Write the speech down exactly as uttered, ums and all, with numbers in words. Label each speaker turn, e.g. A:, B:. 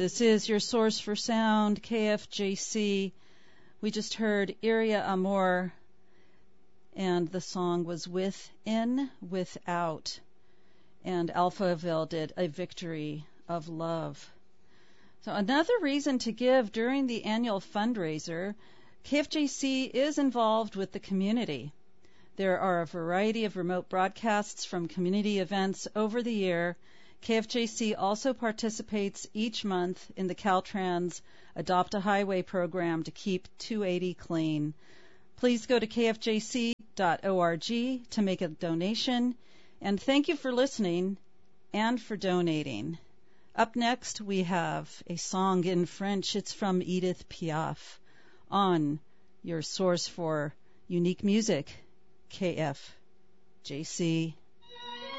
A: This is your source for sound, K F J C. We just heard Iria Amor, and the song was Within, Without. And Alphaville did A Victory of Love. So another reason to give during the annual fundraiser, K F J C is involved with the community. There are a variety of remote broadcasts from community events over the year. K F J C also participates each month in the Caltrans Adopt a Highway program to keep two eighty clean. Please go to k f j c dot org to make a donation. And thank you for listening and for donating. Up next, we have a song in French. It's from Edith Piaf on your source for unique music, K F J C.